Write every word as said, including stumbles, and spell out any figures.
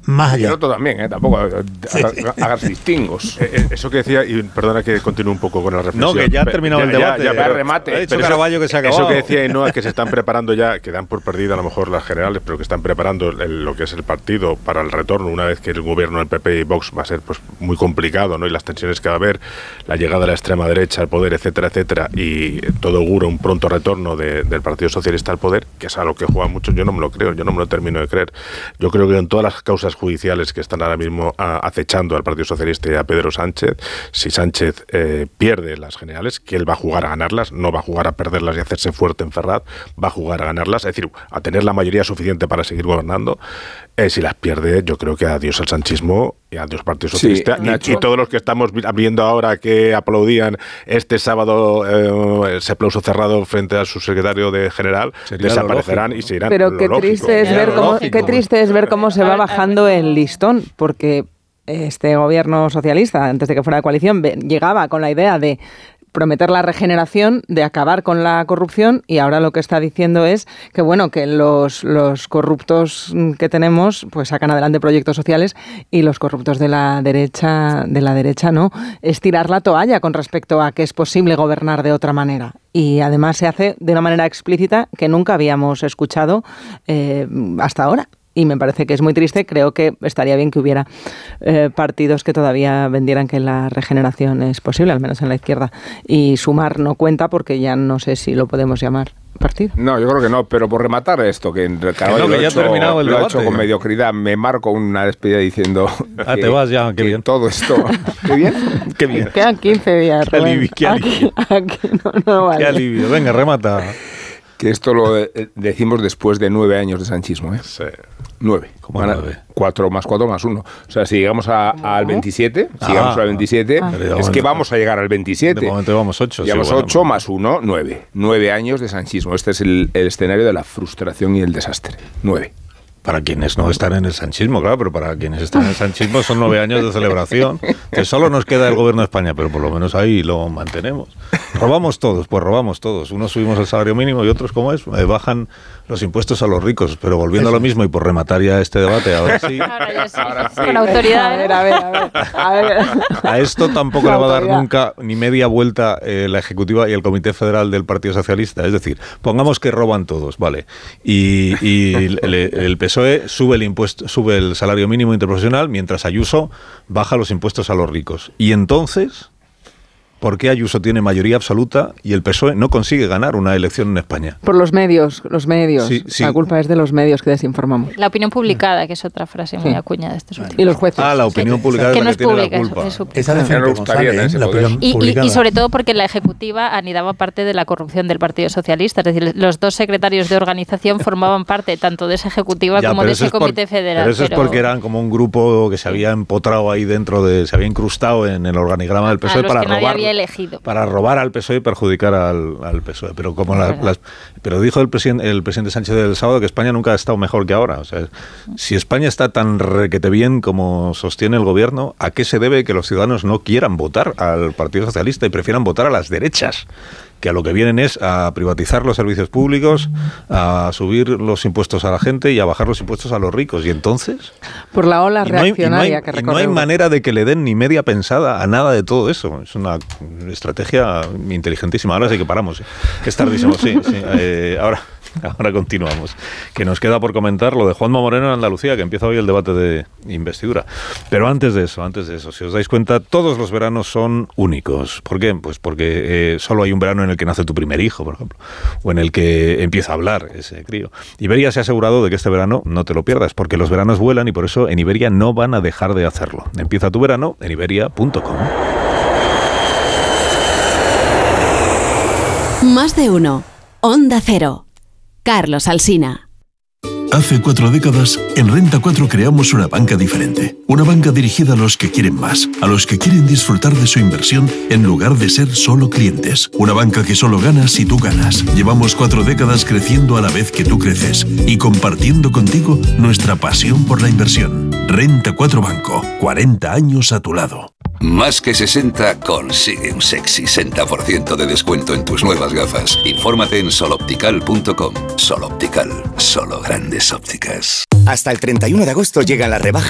más allá. El otro también, ¿eh? Tampoco Sí. hagas distingos. Eh, eh, eso que decía, y perdona que continúe un poco con la reflexión. No, que ya ha terminado el debate. Ya, ya, pero, remate. Ha dicho pero Caraballo que se ha acabado. Eso que decía Ainhoa, que se están preparando ya, que dan por perdida a lo mejor las generales, pero que están preparando el, lo que es el partido para el retorno, una vez que el gobierno del P P y Vox va a ser pues muy complicado, ¿no? Y las tensiones que va a haber, la llegada de la extrema derecha al poder, etcétera, etcétera, y todo augura un pronto retorno de, del Partido Socialista al poder, que es a lo que juegan muchos, yo no me lo creo, yo no me lo termino de creer. Yo creo que en todas las causas judiciales que están ahora mismo a, acechando al Partido Socialista y a Pedro Sánchez, si Sánchez eh, pierde las generales, que él va a jugar a ganarlas, no va a jugar a perderlas y hacerse fuerte en Ferraz, va a jugar a ganarlas, es decir, a tener la mayoría suficiente para seguir gobernando. Eh, si las pierde, yo creo que adiós al sanchismo y adiós Partido Socialista. Sí, y, y todos los que estamos viendo ahora que aplaudían este sábado eh, ese aplauso cerrado frente a su secretario de general, sería desaparecerán y se irán. Pero qué triste, es ver cómo, qué triste es ver cómo se va bajando el listón, porque este gobierno socialista, antes de que fuera de coalición, llegaba con la idea de prometer la regeneración, de acabar con la corrupción, y ahora lo que está diciendo es que bueno, que los, los corruptos que tenemos pues sacan adelante proyectos sociales y los corruptos de la derecha, de la derecha no, es tirar la toalla con respecto a que es posible gobernar de otra manera. Y además se hace de una manera explícita que nunca habíamos escuchado eh, hasta ahora. Y me parece que es muy triste. Creo que estaría bien que hubiera eh, partidos que todavía vendieran que la regeneración es posible, al menos en la izquierda. Y Sumar no cuenta porque ya no sé si lo podemos llamar partido. No, yo creo que no, pero por rematar esto, que en Caraballo no, que lo, ya hecho, terminado el lo ha debate. hecho con mediocridad, me marco una despedida diciendo ah, que, te vas ya, qué que bien. todo esto... ¿Qué bien? Qué bien. Quedan quince días. Qué alivio, qué alivio. Aquí, aquí no, no vale. Qué alivio. Venga, remata. Que esto lo eh, decimos después de nueve años de sanchismo, ¿eh? Sí. Nueve. ¿Cómo nueve? Cuatro más cuatro más uno. O sea, si llegamos a, al veintisiete, si llegamos Ah, al veintisiete, ah. es que vamos a llegar al veintisiete. De momento vamos ocho. Llevamos sí, bueno, ocho más uno, nueve. Nueve años de sanchismo. Este es el, el escenario de la frustración y el desastre. Nueve. Para quienes no están en el sanchismo, claro, pero para quienes están en el sanchismo son nueve años de celebración, que solo nos queda el gobierno de España, pero por lo menos ahí lo mantenemos. Robamos todos, pues robamos todos. Unos subimos el salario mínimo y otros, ¿cómo es? Eh, bajan los impuestos a los ricos, pero volviendo Eso. a lo mismo y por rematar ya este debate, ahora sí. Ahora ya sí. Ahora sí. Con autoridad. A ver, a ver, a ver. A, ver. A esto tampoco La le va a dar autoridad. nunca ni media vuelta eh, la Ejecutiva y el Comité Federal del Partido Socialista. Es decir, pongamos que roban todos, ¿vale? Y, y el, el P S O E sube el impuesto, sube el salario mínimo interprofesional, mientras Ayuso baja los impuestos a los ricos. Y entonces, ¿por qué Ayuso tiene mayoría absoluta y el P S O E no consigue ganar una elección en España? Por los medios, los medios. Sí, sí. La culpa es de los medios que desinformamos. La opinión publicada, que es otra frase muy Sí. acuñada de estos últimos. Y los jueces. Ah, la opinión Sí. publicada Que es no la es que tiene pública, la es, culpa. es su- Esa Me defensa gustaría González, ese ¿eh? La poder. opinión Y, y, publicada. y sobre todo porque la Ejecutiva anidaba parte de la corrupción del Partido Socialista. Es decir, los dos secretarios de organización formaban parte tanto de esa Ejecutiva Ya, como pero de eso ese es por- Comité Federal. Pero eso es porque eran como un grupo que se había empotrado ahí dentro de, se había incrustado en el organigrama del P S O E a los para que nadie robar, había elegido. para robar al P S O E y perjudicar al, al P S O E. Pero como la- las, pero dijo el presidente, el presidente Sánchez el sábado que España nunca ha estado mejor que ahora. O sea, si España está tan requete bien como sostiene el gobierno, ¿a qué se debe que los ciudadanos no quieran votar al Partido Socialista y prefieran votar a las derechas? Que a lo que vienen es a privatizar los servicios públicos, a subir los impuestos a la gente y a bajar los impuestos a los ricos. ¿Y entonces? Por la ola Y no hay, y no hay- reaccionaria que y no hay recorre. manera de que le den ni media pensada a nada de todo eso. Es una estrategia inteligentísima. Ahora sí que paramos. ¿eh? Es tardísimo, sí. sí. Eh, ahora, ahora continuamos. Que nos queda por comentar lo de Juanma Moreno en Andalucía, que empieza hoy el debate de investidura. Pero antes de eso, antes de eso, si os dais cuenta, todos los veranos son únicos. ¿Por qué? Pues porque eh, solo hay un verano en el que nace tu primer hijo, por ejemplo, o en el que empieza a hablar ese crío. Iberia se ha asegurado de que este verano no te lo pierdas, porque los veranos vuelan y por eso en Iberia no van a dejar de hacerlo. Empieza tu verano en iberia punto com. Más de uno. Onda Cero. Carlos Alsina. Hace cuatro décadas, en Renta cuatro creamos una banca diferente. Una banca dirigida a los que quieren más, a los que quieren disfrutar de su inversión en lugar de ser solo clientes. Una banca que solo gana si tú ganas. Llevamos cuatro décadas creciendo a la vez que tú creces y compartiendo contigo nuestra pasión por la inversión. Renta cuatro Banco, cuarenta años a tu lado. Más que sesenta consigue un sexy sesenta por ciento de descuento en tus nuevas gafas. Infórmate en soloptical punto com. Soloptical, solo grandes ópticas. Hasta el treinta y uno de agosto llegan las rebajas